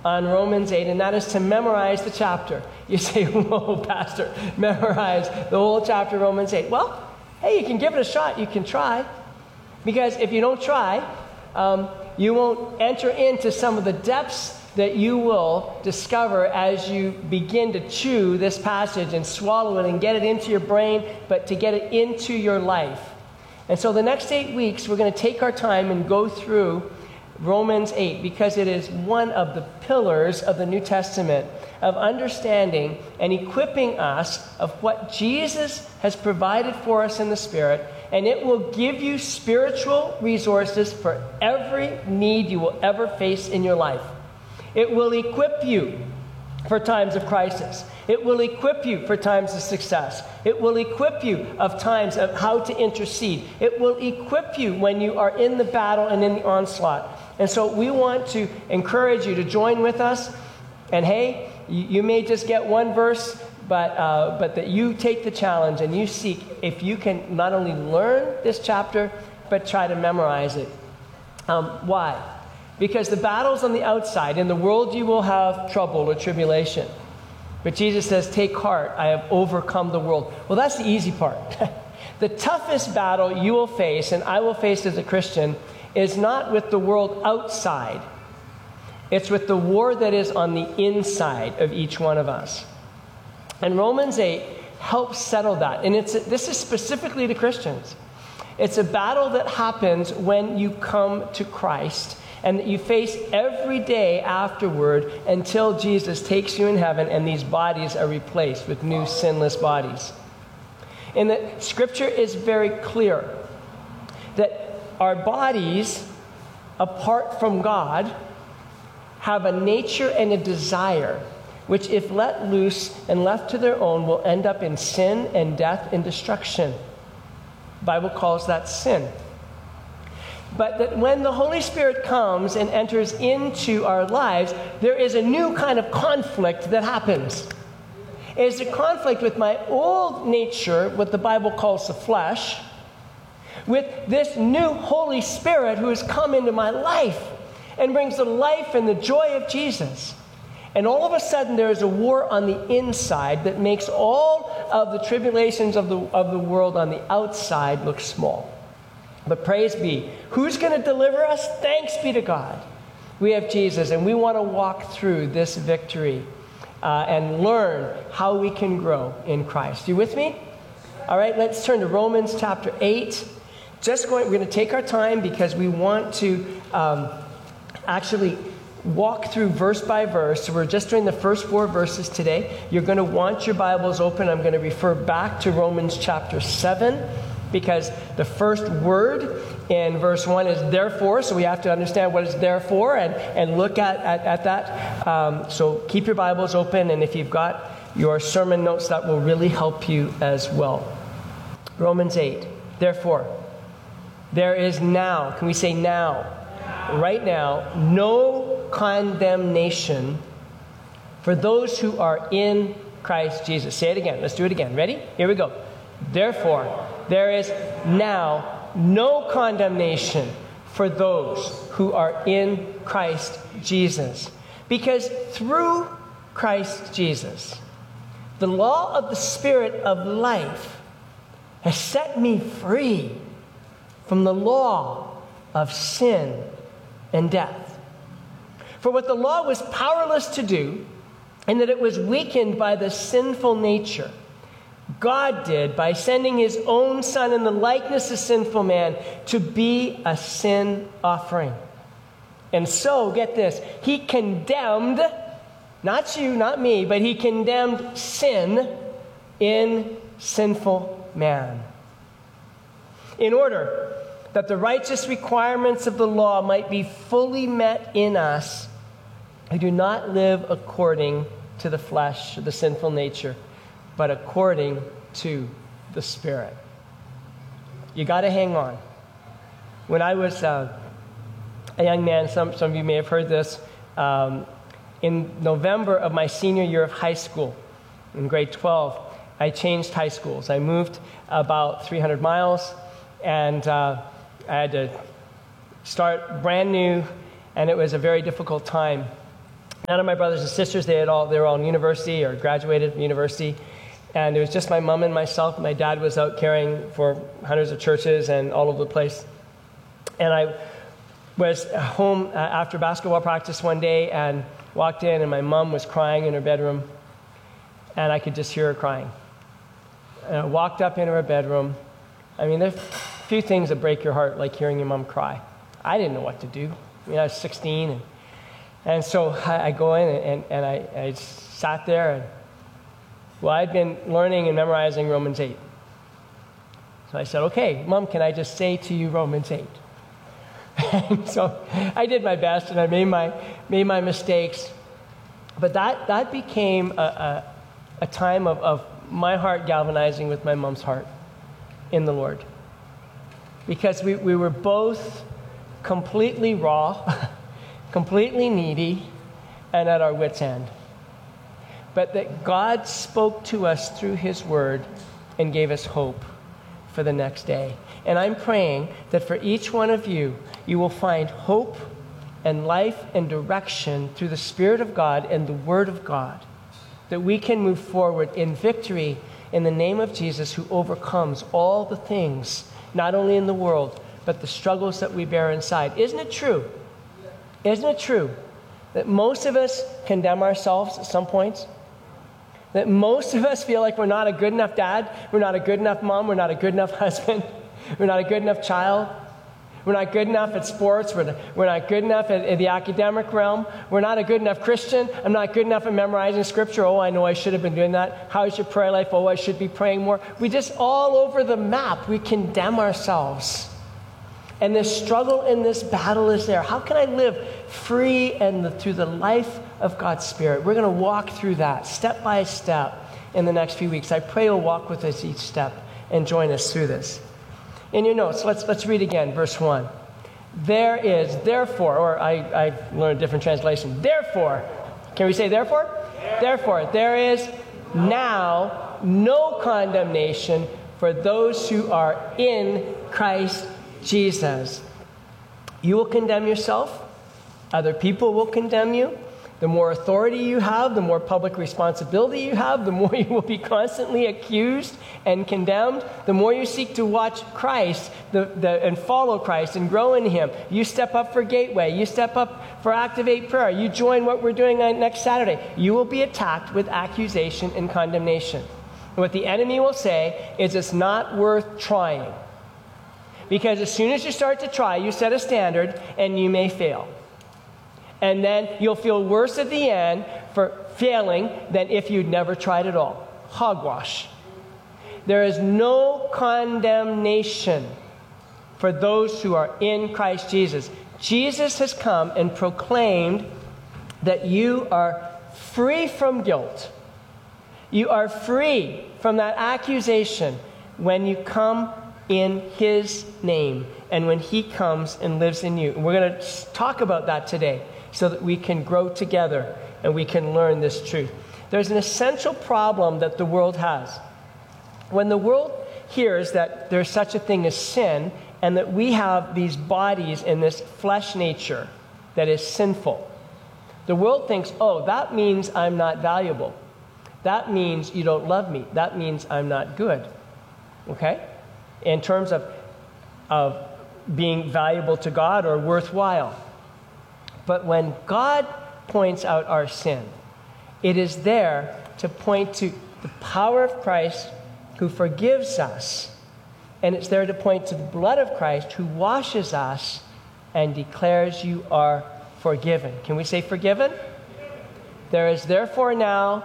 on Romans 8, and that is to memorize the chapter. You say, whoa, Pastor, memorize the whole chapter of Romans 8. Well, hey, you can give it a shot. You can try. Because if you don't try, you won't enter into some of the depths that you will discover as you begin to chew this passage and swallow it and get it into your brain, but to get it into your life. And so the next 8 weeks, we're going to take our time and go through Romans 8, because it is one of the pillars of the New Testament of understanding and equipping us of what Jesus has provided for us in the Spirit, and it will give you spiritual resources for every need you will ever face in your life. It will equip you for times of crisis. It will equip you for times of success. It will equip you of times of how to intercede. It will equip you when you are in the battle and in the onslaught. And so we want to encourage you to join with us. And hey, you may just get one verse, but that you take the challenge and you seek if you can not only learn this chapter, but try to memorize it. Why? Because the battle's on the outside. In the world you will have trouble or tribulation. But Jesus says, take heart, I have overcome the world. Well, that's the easy part. The toughest battle you will face, and I will face as a Christian, is not with the world outside. It's with the war that is on the inside of each one of us. And Romans 8 helps settle that. And this is specifically to Christians. It's a battle that happens when you come to Christ and that you face every day afterward until Jesus takes you in heaven and these bodies are replaced with new sinless bodies. And the Scripture is very clear that our bodies, apart from God, have a nature and a desire which, if let loose and left to their own, will end up in sin and death and destruction. The Bible calls that sin. But that when the Holy Spirit comes and enters into our lives, there is a new kind of conflict that happens. It is a conflict with my old nature, what the Bible calls the flesh, with this new Holy Spirit who has come into my life and brings the life and the joy of Jesus. And all of a sudden there is a war on the inside that makes all of the tribulations of the world on the outside look small. But praise be, who's going to deliver us? Thanks be to God. We have Jesus, and we want to walk through this victory and learn how we can grow in Christ. You with me? All right, let's turn to Romans chapter 8. We're going to take our time because we want to actually walk through verse by verse. So we're just doing the first 4 verses today. You're going to want your Bibles open. I'm going to refer back to Romans chapter 7 because the first word in verse 1 is therefore. So we have to understand what is therefore and look at that. So keep your Bibles open, and if you've got your sermon notes, that will really help you as well. Romans 8. Therefore, there is now, can we say now? Right now, no condemnation for those who are in Christ Jesus. Say it again. Let's do it again. Ready? Here we go. Therefore, there is now no condemnation for those who are in Christ Jesus. Because through Christ Jesus, the law of the Spirit of life has set me free from the law of sin and death. For what the law was powerless to do, and that it was weakened by the sinful nature, God did by sending his own Son in the likeness of sinful man to be a sin offering. And so, get this, he condemned, not you, not me, but he condemned sin in sinful man, in order that the righteous requirements of the law might be fully met in us who do not live according to the flesh, or the sinful nature, but according to the Spirit. You got to hang on. When I was a young man, some of you may have heard this, in November of my senior year of high school, in grade 12, I changed high schools. I moved about 300 miles, and I had to start brand new, and it was a very difficult time. None of my brothers and sisters, they were all in university or graduated from university. And it was just my mom and myself. My dad was out caring for hundreds of churches and all over the place. And I was home after basketball practice one day and walked in, and my mom was crying in her bedroom. And I could just hear her crying. And I walked up into her bedroom. I mean, there's a few things that break your heart, like hearing your mom cry. I didn't know what to do. I mean, I was 16. And so I go in, and I sat there. And, well, I'd been learning and memorizing Romans 8. So I said, okay, Mom, can I just say to you Romans 8? And so I did my best, and I made my mistakes. But that became a time of my heart galvanizing with my mom's heart in the Lord. Because we were both completely raw, completely needy, and at our wits' end. But that God spoke to us through His Word and gave us hope for the next day. And I'm praying that for each one of you, you will find hope and life and direction through the Spirit of God and the Word of God, that we can move forward in victory in the name of Jesus, who overcomes all the things, not only in the world, but the struggles that we bear inside. Isn't it true? Isn't it true that most of us condemn ourselves at some points? That most of us feel like we're not a good enough dad, we're not a good enough mom, we're not a good enough husband, we're not a good enough child, we're not good enough at sports, we're not good enough at the academic realm, we're not a good enough Christian, I'm not good enough at memorizing Scripture, oh, I know I should have been doing that. How's your prayer life? Oh, I should be praying more. We just all over the map, we condemn ourselves. And this struggle and this battle is there. How can I live free and through the life of God's Spirit? We're going to walk through that step by step in the next few weeks. I pray you'll walk with us each step and join us through this. In your notes, let's read again, verse 1. There is, therefore, or I learned a different translation. Therefore, can we say therefore? Therefore, there is now no condemnation for those who are in Christ Jesus. You will condemn yourself. Other people will condemn you. The more authority you have, the more public responsibility you have, the more you will be constantly accused and condemned. The more you seek to watch Christ and follow Christ and grow in Him. You step up for Gateway. You step up for Activate Prayer. You join what we're doing on next Saturday. You will be attacked with accusation and condemnation. And what the enemy will say is it's not worth trying. Because as soon as you start to try, you set a standard and you may fail. And then you'll feel worse at the end for failing than if you'd never tried at all. Hogwash. There is no condemnation for those who are in Christ Jesus. Jesus has come and proclaimed that you are free from guilt. You are free from that accusation when you come in His name and when He comes and lives in you. And we're going to talk about that today so that we can grow together and we can learn this truth. There's an essential problem that the world has. When the world hears that there's such a thing as sin and that we have these bodies in this flesh nature that is sinful, the world thinks, oh, that means I'm not valuable. That means you don't love me. That means I'm not good. Okay? In terms of being valuable to God or worthwhile. But when God points out our sin, it is there to point to the power of Christ who forgives us. And it's there to point to the blood of Christ who washes us and declares you are forgiven. Can we say forgiven? There is therefore now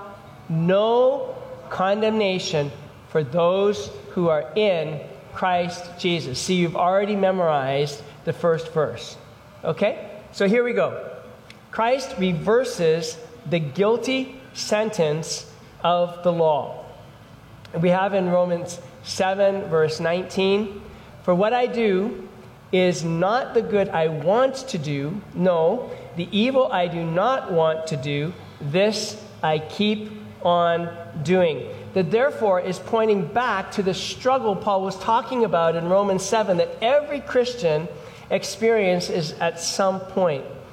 no condemnation for those who are in Christ Jesus. See, you've already memorized the first verse. Okay? So here we go. Christ reverses the guilty sentence of the law. We have in Romans 7, verse 19, for what I do is not the good I want to do. No, the evil I do not want to do, this I keep on doing. That therefore is pointing back to the struggle Paul was talking about in Romans 7 that every Christian experiences at some point.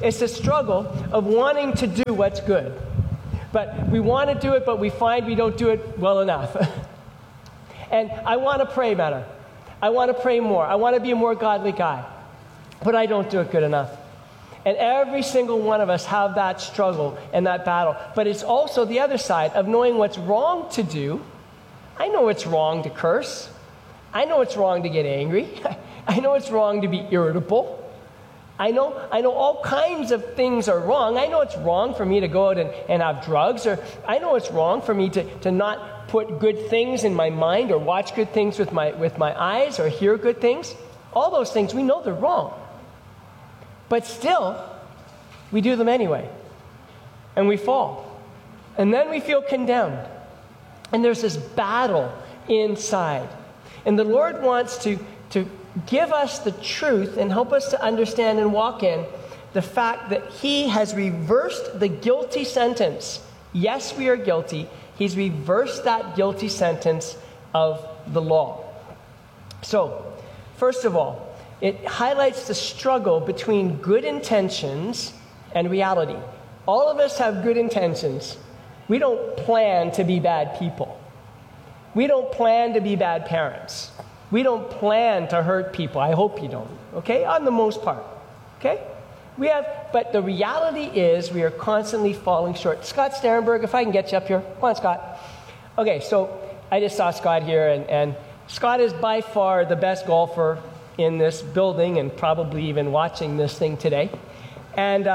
It's the struggle of wanting to do what's good. But we want to do it, but we find we don't do it well enough. And I want to pray better. I want to pray more. I want to be a more godly guy. But I don't do it good enough. And every single one of us have that struggle and that battle. But it's also the other side of knowing what's wrong to do. I know it's wrong to curse. I know it's wrong to get angry. I know it's wrong to be irritable. I know all kinds of things are wrong. I know it's wrong for me to go out and have drugs. Or I know it's wrong for me to not put good things in my mind or watch good things with my eyes or hear good things. All those things, we know they're wrong. But still, we do them anyway. And we fall. And then we feel condemned. And there's this battle inside. And the Lord wants to give us the truth and help us to understand and walk in the fact that He has reversed the guilty sentence. Yes, we are guilty. He's reversed that guilty sentence of the law. So, first of all, it highlights the struggle between good intentions and reality. All of us have good intentions. We don't plan to be bad people. We don't plan to be bad parents. We don't plan to hurt people. I hope you don't, okay? On the most part, okay? But the reality is we are constantly falling short. Scott Sterenberg, if I can get you up here. Come on, Scott. Okay, so I just saw Scott here, and Scott is by far the best golfer in this building and probably even watching this thing today. And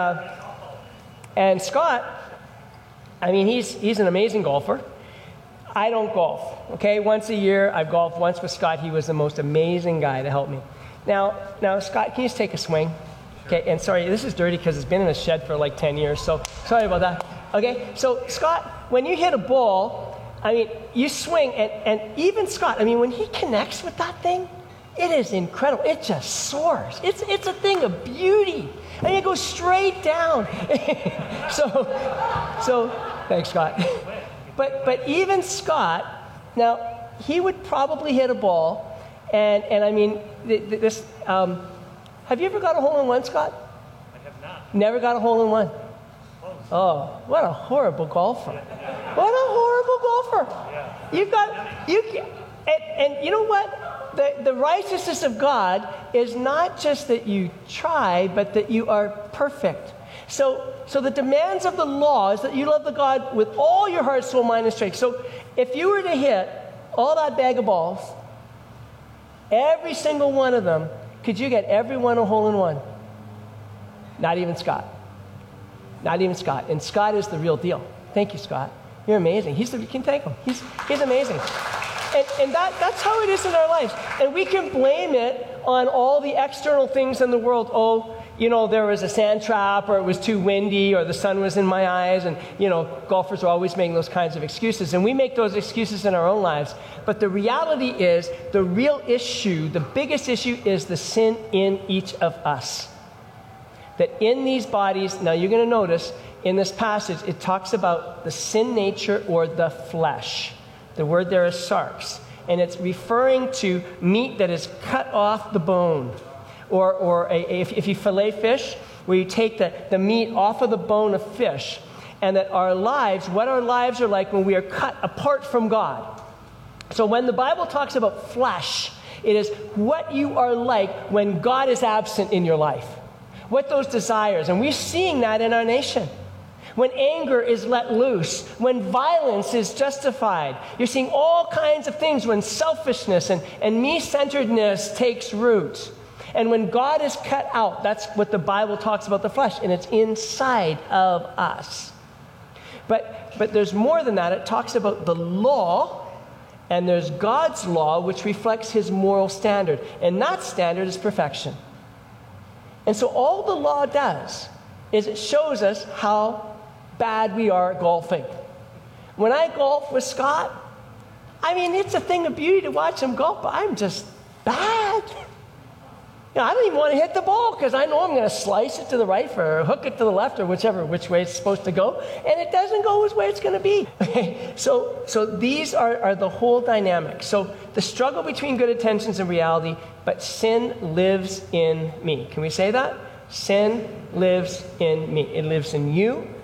Scott, I mean, he's an amazing golfer. I don't golf, okay? Once a year, I've golfed once with Scott. He was the most amazing guy to help me. Now, Scott, can you just take a swing? Okay, and sorry, this is dirty because it's been in a shed for like 10 years, so sorry about that. Okay, so Scott, when you hit a ball, I mean, you swing, and even Scott, I mean, when he connects with that thing, it is incredible. It just soars. It's a thing of beauty. And it goes straight down. So thanks, Scott. But even Scott, now, he would probably hit a ball, and I mean, this, have you ever got a hole-in-one, Scott? I have not. Never got a hole-in-one? Oh, what a horrible golfer. What a horrible golfer. And you know what? The righteousness of God is not just that you try, but that you are perfect. So the demands of the law is that you love the God with all your heart, soul, mind, and strength. So if you were to hit all that bag of balls, every single one of them, could you get every one a hole-in-one? Not even Scott. Not even Scott. And Scott is the real deal. Thank you, Scott. You're amazing. You can thank him. He's amazing. And that's how it is in our lives. And we can blame it on all the external things in the world. Oh, you know, there was a sand trap, or it was too windy, or the sun was in my eyes. And, you know, golfers are always making those kinds of excuses. And we make those excuses in our own lives. But the reality is, the real issue, the biggest issue, is the sin in each of us. That in these bodies, now you're going to notice in this passage, it talks about the sin nature or the flesh. The word there is sarx, and it's referring to meat that is cut off the bone. Or if you fillet fish, where you take the meat off of the bone of fish, and that our lives, what our lives are like when we are cut apart from God. So when the Bible talks about flesh, it is what you are like when God is absent in your life. What those desires, and we're seeing that in our nation. When anger is let loose, when violence is justified. You're seeing all kinds of things when selfishness and me-centeredness takes root. And when God is cut out, that's what the Bible talks about the flesh, and it's inside of us. But there's more than that. It talks about the law, and there's God's law, which reflects His moral standard. And that standard is perfection. And so all the law does is it shows us how bad we are at golfing. When I golf with Scott, I mean, it's a thing of beauty to watch him golf, but I'm just bad. You know, I don't even want to hit the ball because I know I'm going to slice it to the right or hook it to the left or which way it's supposed to go, and it doesn't go which way it's going to be. Okay? So these are the whole dynamic. So the struggle between good intentions and reality, but sin lives in me. Can we say that? Sin lives in me. It lives in you.